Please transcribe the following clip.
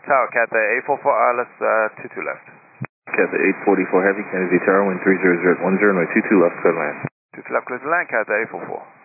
Tower, Cathay 844 Alice, 22 left. Cathay 844 Heavy, Kennedy Tower, wind 30 0 10, runway 22 left, clear to land. 22 left, clear to land, Cathay 844.